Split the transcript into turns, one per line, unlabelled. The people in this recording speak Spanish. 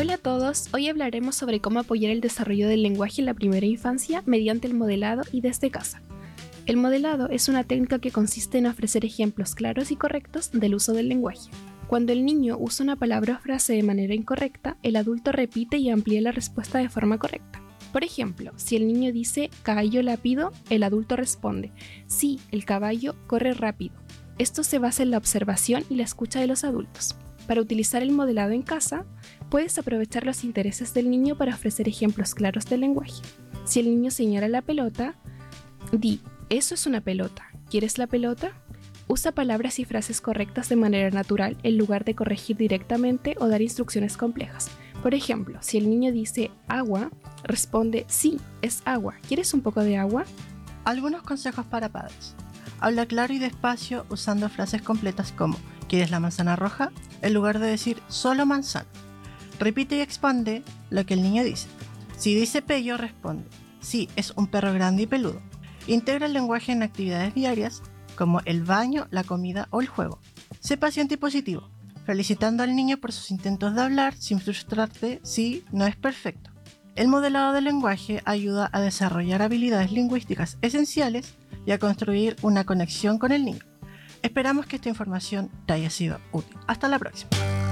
Hola a todos, hoy hablaremos sobre cómo apoyar el desarrollo del lenguaje en la primera infancia mediante el modelado y desde casa. El modelado es una técnica que consiste en ofrecer ejemplos claros y correctos del uso del lenguaje. Cuando el niño usa una palabra o frase de manera incorrecta, el adulto repite y amplía la respuesta de forma correcta. Por ejemplo, si el niño dice «caballo lápido», el adulto responde «sí, el caballo corre rápido». Esto se basa en la observación y la escucha de los adultos. Para utilizar el modelado en casa, puedes aprovechar los intereses del niño para ofrecer ejemplos claros del lenguaje. Si el niño señala la pelota, di «eso es una pelota, ¿quieres la pelota?». Usa palabras y frases correctas de manera natural en lugar de corregir directamente o dar instrucciones complejas. Por ejemplo, si el niño dice «agua», responde «sí, es agua, ¿quieres un poco de agua?».
Algunos consejos para padres. Habla claro y despacio usando frases completas como ¿quieres la manzana roja?, en lugar de decir solo manzana. Repite y expande lo que el niño dice. Si dice pello, responde sí, es un perro grande y peludo. Integra el lenguaje en actividades diarias como el baño, la comida o el juego. Sé paciente y positivo, felicitando al niño por sus intentos de hablar sin frustrarte si no es perfecto. El modelado del lenguaje ayuda a desarrollar habilidades lingüísticas esenciales y a construir una conexión con el niño. Esperamos que esta información te haya sido útil. Hasta la próxima.